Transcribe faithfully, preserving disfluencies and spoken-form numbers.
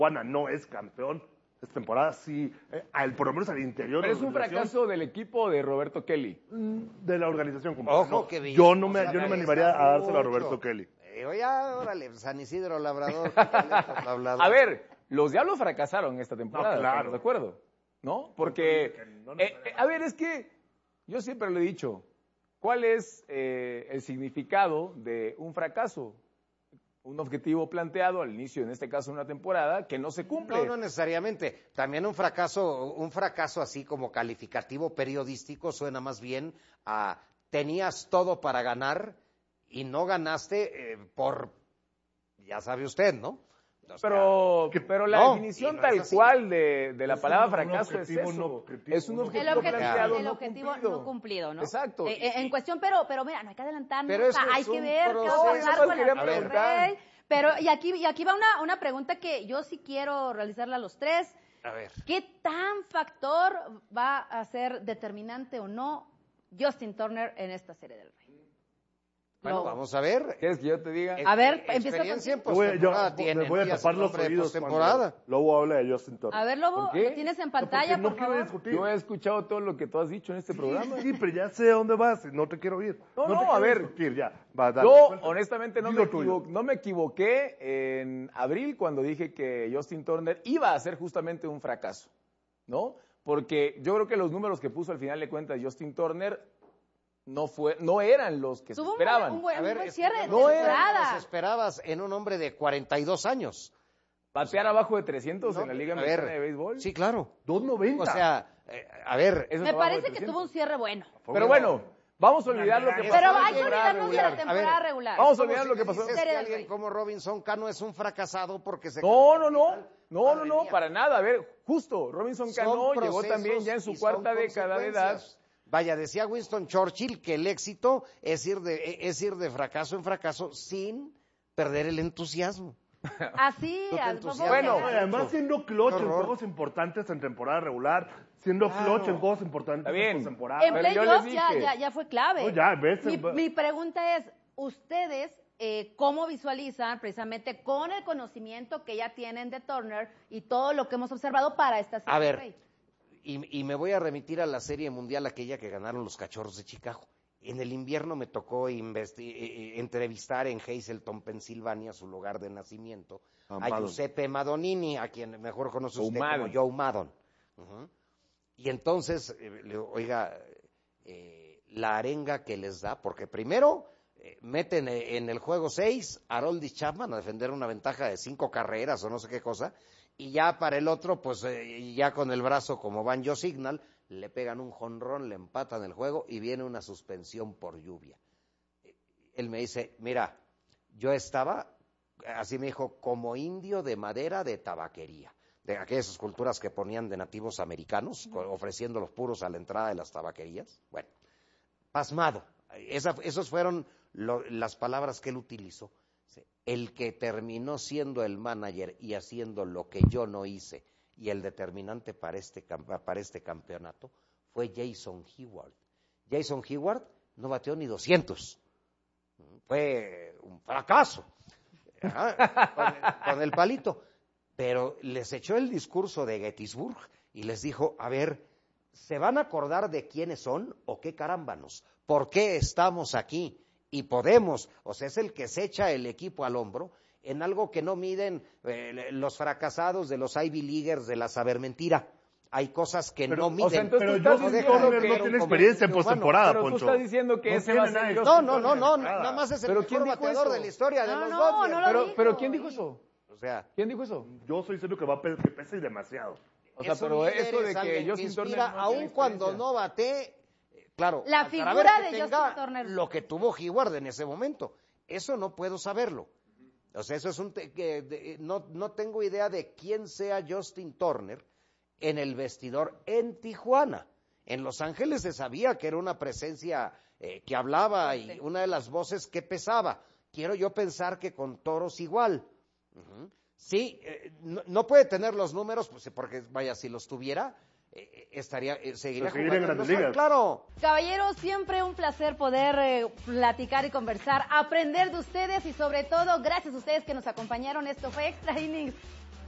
Tijuana no es campeón esta temporada, sí, eh, al, por lo menos al interior. Pero es un fracaso del equipo de Roberto Kelly. De la organización. Como Ojo, no, que bien, yo no me, o sea, yo no me le animaría está a dárselo a mucho. Roberto Kelly. Eh, ya, órale, San Isidro Labrador. Labrador. A ver, los Diablos fracasaron esta temporada, No, claro. ¿estamos de acuerdo? ¿No? Porque, eh, eh, a ver, es que yo siempre lo he dicho, ¿cuál es eh, el significado de un fracaso? Un objetivo planteado al inicio, en este caso, una temporada, que no se cumple. No, no necesariamente. También un fracaso, un fracaso así como calificativo periodístico suena más bien a tenías todo para ganar y no ganaste eh, por, ya sabe usted, ¿no? O sea, Pero, que, pero la no, definición no tal es así. cual de, de la Es palabra un- un fracaso es objetivo eso. no objetivo, es un un objetivo El objetivo, planteado el no objetivo cumplido. no cumplido, ¿no? Exacto. Eh, eh, en cuestión, pero, pero mira, no hay que adelantarnos. Pero o sea, eso hay es que un ver qué va a proceso. pasar Eso con quería el preguntar. Monterrey. Pero, y aquí, y aquí va una, una pregunta que yo sí quiero realizarla a los tres. A ver. ¿Qué tan factor va a ser determinante o no Justin Turner en esta serie del Rey? Bueno, Lo- vamos a ver. ¿Quieres que yo te diga? A ver, Eh, empieza experiencia en con- Yo voy- postemporada yo tiene. me voy a ya tapar su los nombre de oídos postemporada. cuando Lobo habla de Justin Turner. A ver, Lobo, ¿Por qué? lo tienes en No, porque pantalla, no por quiero favor. discutir. Yo he escuchado todo lo que tú has dicho en este programa. Sí, pero ya sé a dónde vas, no te quiero oír. No, te no, quiero a ver. discutir, ya. Va, dale, Yo, suelta. honestamente, no Dilo me, tuyo. equivo- no me equivoqué en abril cuando dije que Justin Turner iba a ser justamente un fracaso, ¿no? Porque yo creo que los números que puso al final de cuentas Justin Turner no fue, no eran los que se Tuvo un esperaban. buen, un buen, A un ver, buen cierre de no era- temporada. ¿Nos esperabas en un hombre de cuarenta y dos años? Batear abajo de trescientos No, en la Liga a Mexicana ver, de Béisbol. Sí, claro. dos noventa. O sea, eh, a ver, Eso es Me abajo de parece que trescientos. tuvo un cierre bueno. Pero bueno, vamos a olvidar lo que pasó Pero en la hay que temporada olvidarnos de la regular. temporada A ver, regular. Vamos a ¿cómo olvidar si lo que me pasó. dices Serie que del alguien Rey. como Robinson Cano es un fracasado porque se... No, no, no. No, no, Madre no, mía. para nada. A ver, justo, Robinson Son Cano llegó procesos también ya en su y son cuarta década de edad. consecuencias. Vaya, decía Winston Churchill que el éxito es ir de, es ir de fracaso en fracaso sin perder el entusiasmo. Así, Tú te al por favor, entusiasmas. Bueno, que- Además, siendo clutch Qué en horror. juegos importantes en temporada regular, siendo Claro. clutch en juegos importantes Está bien. en postemporada. en Pero yo playoffs les ya, dije- ya, ya fue clave. No, ya, ves, mi, va- mi pregunta es, ¿ustedes eh, cómo visualizan precisamente con el conocimiento que ya tienen de Turner y todo lo que hemos observado para esta serie A del ver, Rey? y, y me voy a remitir a la serie mundial aquella que ganaron los Cachorros de Chicago. En el invierno me tocó investi- eh, eh, entrevistar en Hazleton, Pensilvania, su lugar de nacimiento, A a Maddon. Giuseppe Madonini, a quien mejor conoce O usted Maddon. como Joe Maddon. Ujú. Y entonces, eh, le digo, oiga, eh, la arenga que les da, porque primero eh, meten eh, en el juego seis a Aroldis Chapman a defender una ventaja de cinco carreras o no sé qué cosa, y ya para el otro, pues eh, ya con el brazo como Banjo Signal, le pegan un jonrón, le empatan el juego y viene una suspensión por lluvia. Él me dice, mira, yo estaba, así me dijo, como indio de madera de tabaquería, de aquellas esculturas que ponían de nativos americanos, co- ofreciendo los puros a la entrada de las tabaquerías. Bueno, pasmado. Esa, esos fueron lo- las palabras que él utilizó. El que terminó siendo el manager y haciendo lo que yo no hice, y el determinante para este, cam- para este campeonato, fue Jason Hayward. Jason Hayward no bateó ni doscientos. Fue un fracaso. Ajá, con, el, con el palito. Pero les echó el discurso de Gettysburg y les dijo, a ver, ¿se van a acordar de quiénes son o qué carámbanos? ¿Por qué estamos aquí? Y podemos, o sea, es el que se echa el equipo al hombro en algo que no miden eh, los fracasados de los Ivy Leaguers de la saber mentira. Hay cosas que Pero, no o miden. sea, entonces Pero tú estás Justin diciendo Turner que no era tiene un experiencia en comediante postemporada, Pero tú Poncho. estás diciendo que No ese tiene va a ser nada. Justin No, no, no, Turner, no, nada. nada más es el ¿Pero mejor quién dijo bateador eso? de la historia de No, los no, Dodgers. no lo Pero, dijo. pero ¿quién dijo eso? O sea, ¿Quién dijo eso? Yo soy seguro que va a pe- que pesa y demasiado. O sea, es un pero líder, eso de es que alguien Justin inspira, Turner no aun tiene cuando experiencia. no bate, eh, claro, La para figura ver que de tenga Justin Turner. lo que tuvo Hayward en ese momento, eso no puedo saberlo. O sea, eso es un te- que de- no no tengo idea de quién sea Justin Turner en el vestidor en Tijuana. En Los Ángeles se sabía que era una presencia eh, que hablaba y una de las voces que pesaba. Quiero yo pensar que con Toros igual. Ujú. Sí, eh, no, no puede tener los números, pues porque vaya, si los tuviera, eh, estaría, eh, seguiría Pero seguiría en jugando. Grandes Los- Ligas. Claro. Caballeros, siempre un placer poder eh, platicar y conversar, aprender de ustedes y sobre todo, gracias a ustedes que nos acompañaron. Esto fue Extra Innings.